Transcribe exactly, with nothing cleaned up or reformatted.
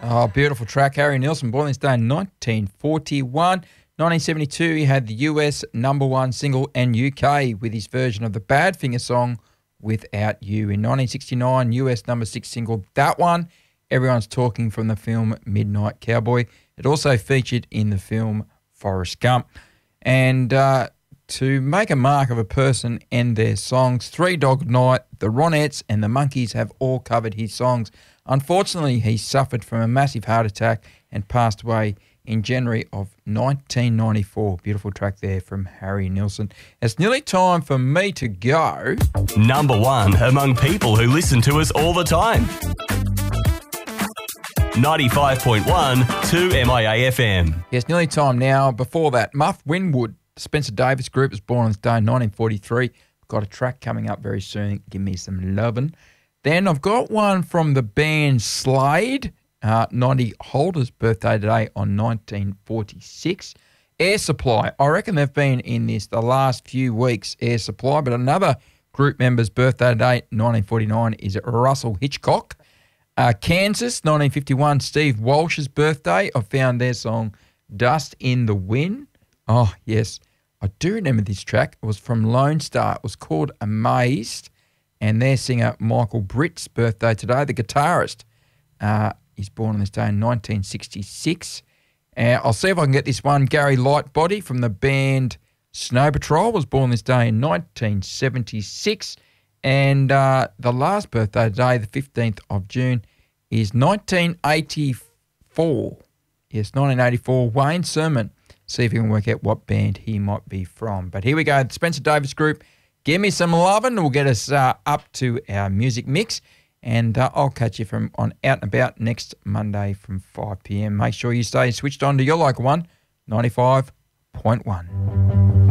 Oh, beautiful track. Harry Nilsson, born this day in nineteen forty-one. nineteen seventy-two, he had the U S number one single and U K with his version of the Badfinger song, Without You. In nineteen sixty-nine, U S number six single, That One, Everyone's Talking, from the film Midnight Cowboy. It also featured in the film Forrest Gump. And uh, to make a mark of a person and their songs, Three Dog Night, the Ronettes and the Monkees have all covered his songs. Unfortunately, he suffered from a massive heart attack and passed away in January of nineteen ninety-four. Beautiful track there from Harry Nilsson. It's nearly time for me to go. Number one among people who listen to us all the time. ninety-five point one to M I A F M. Yes, nearly time now. Before that, Muff Winwood, Spencer Davis Group, was born on this day in nineteen forty-three. Got a track coming up very soon. Give me some lovin'. Then I've got one from the band Slade. Uh, Noddy Holder's birthday today on nineteen forty-six. Air Supply. I reckon they've been in this the last few weeks, Air Supply. But another group member's birthday today, nineteen forty-nine, is Russell Hitchcock. Uh, Kansas, nineteen fifty-one, Steve Walsh's birthday. I found their song Dust in the Wind. Oh, yes. I do remember this track. It was from Lone Star. It was called Amazed. And their singer Michael Britt's birthday today, the guitarist. Uh, he's born on this day in nineteen sixty-six. Uh, I'll see if I can get this one. Gary Lightbody from the band Snow Patrol was born this day in nineteen seventy-six. And uh, the last birthday today, the fifteenth of June, is nineteen eighty-four. Yes, nineteen eighty-four, Wayne Sermon. See if you can work out what band he might be from. But here we go, the Spencer Davis Group. Give me some lovin'. Will get us uh, up to our music mix. And uh, I'll catch you from on Out and About next Monday from five p.m. Make sure you stay switched on to your local one, ninety-five point one.